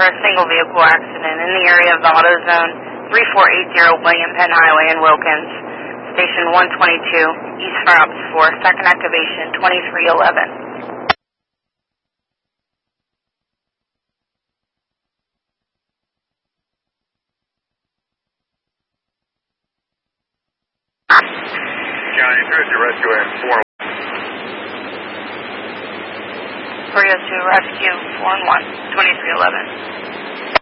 for a single vehicle accident in the area of the AutoZone, 3480 William Penn Highway in Wilkins. Station 122, East Fire Ops 4, second activation, 2311. County 302 Rescue and 302 Rescue 4 and 1, 2311.